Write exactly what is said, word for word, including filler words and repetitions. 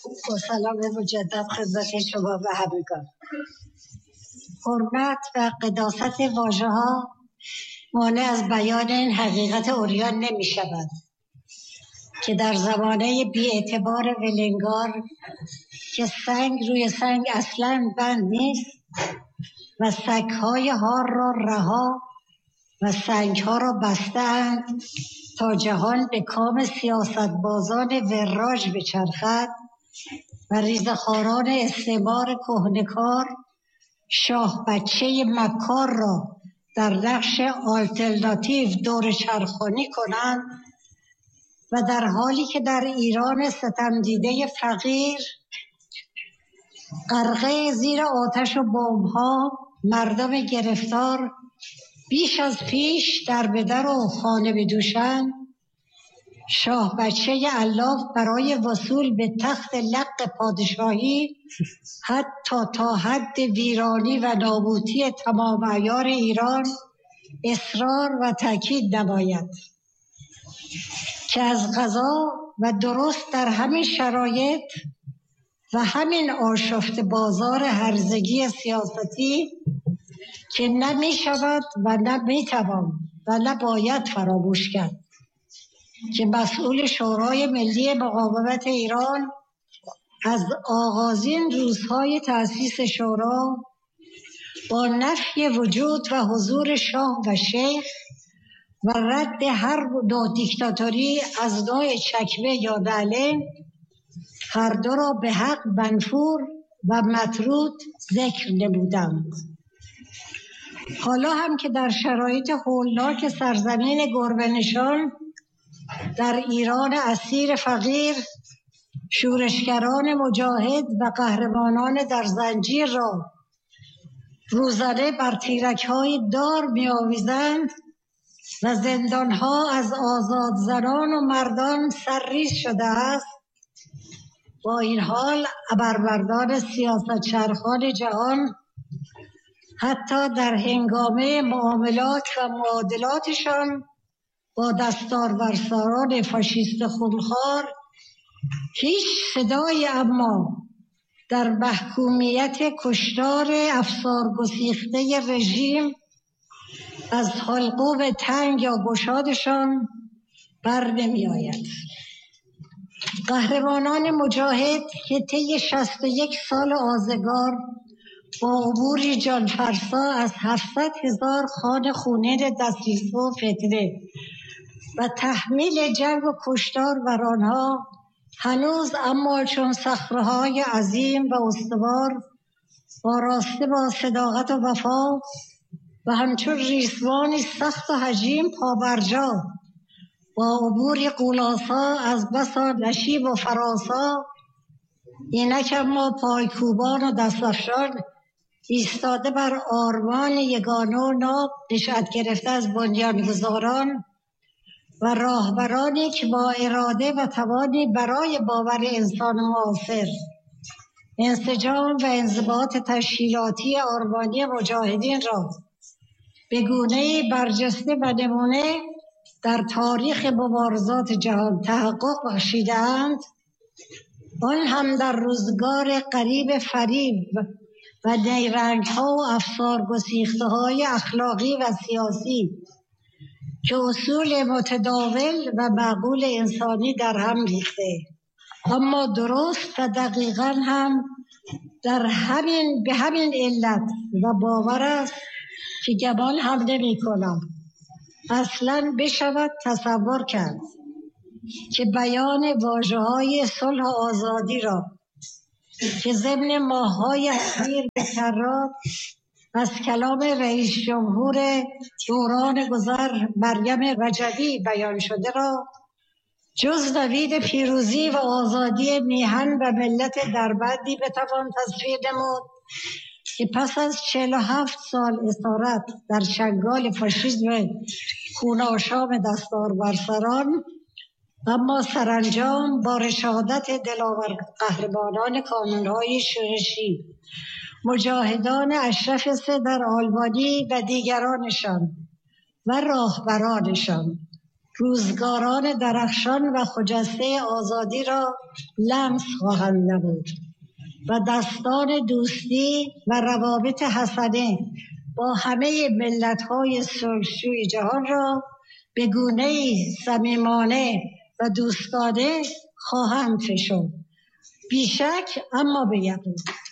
با سلام مجدد خدمت شما و همگان. حرمت و قداست واژه ها مانع از بیان این حقیقت عریان نمی شود که در زمانه بی اعتبار ولنگار که سنگ روی سنگ اصلاً بند نیست و سگ‌های هار را رها و سنگ‌ها را بسته‌اند تا جهان به کام سیاست‌بازان وراج بچرخد و ریزخواران استعمار کهنه‌کار شاه بچه مکار را در نقش آلترناتیو دور چرخانی کنند و در حالی که در ایران ستمدیده فقیر غرقه زیر آتش و بمب‌ها مردم گرفتار بیش از پیش در به در و خانه بدوشند، شاه بچه الاف برای وصول به تخت لق پادشاهی حتی تا حد ویرانی و نابودی تمام عیار ایران اصرار و تاکید نماید که از قضا و درست در همین شرایط و همین آشفته بازار هرزگی سیاستی که نه می شود و نه می توان و نه باید فراموش کرد که مسئول شورای ملی مقاومت ایران از آغازین روزهای تأسیس شورا با نفی وجود و حضور شاه و شیخ و رد هر نوع دیکتاتوری از نوع چکمه یا نعله هر دو را به حق منفور و مطرود ذکر نمودند. حالا هم که در شرایط هولناک سرزمین گربه نشان در ایران اسیر فقیر شورشگران مجاهد و قهرمانان در زنجیر را روزانه بر تیرک‌های دار می‌آویزند و زندان‌ها از آزاد زنان و مردان سرریز شده است، با این حال ابرمردان سیاست چرخان جهان حتی در هنگامه معاملات و معادلاتشان با دستارورساران فاشیست خونخوار هیچ صدایی اما در محکومیت کشتار افسار گسیخته رژیم از حلقوم تنگ یا گشادشان بر نمی آید. قهرمانان مجاهد که طی شصت و یک سال آزگار با عبوری جانفرسا از هفتصد هزار خان خونین دسیسه و فتنه و تحمیل جنگ و کشتار بر آنها هنوز اما چون صخره‌های عظیم و استوار آراسته با صداقت و وفا و همچون ریسمانی سخت و حجیم پابرجا با عبوری قولاسا از بسا نشیب و فراسا اینک اما پایکوبان و دستفشان ایستاده بر آرمان یگانه و ناب نشأت گرفته از بنیانگذاران و راهبرانی که با اراده و توانی برای باور انسان معاصر انسجام و انضباط تشکیلاتی آرمانی مجاهدین را به گونه‌ای برجسته و نمونه در تاریخ مبارزات جهان تحقق بخشیده‌اند، آن هم در روزگار قریب فریب و نیرنگ‌ها و افسار گسیخته‌های اخلاقی و سیاسی که اصول متداول و معقول انسانی در هم ریخته، اما درست و دقیقاً هم در همین به همین علت و باور است که گمان هم نمی کنم اصلاً بشود تصور کرد که بیان واژه‌های صلح و آزادی را که ضمن ماه‌های اخیر به کرات از کلام رئیس جمهور دوران گذر مریم رجبی بیان شده را جز نوید پیروزی و آزادی میهن و ملت دربندی بتوان تصویر نمود که پس از چهل و هفت سال اسارت در چنگال فاشیسم خون‌آشام دستارورسران اما سرانجام با رشادت دلاور قهرمانان کانون‌های شورشی مجاهدان اشرف سه در آلبانی و دیگرانشان و راهبرانشان روزگاران درخشان و خجسته آزادی را لمس خواهند نمود و دستان دوستی و روابط حسنه با همه ملت‌های سرخشوی جهان را به گونه‌ای صمیمانه و دوستانه خواهند فشرد. بیشک اما به یقین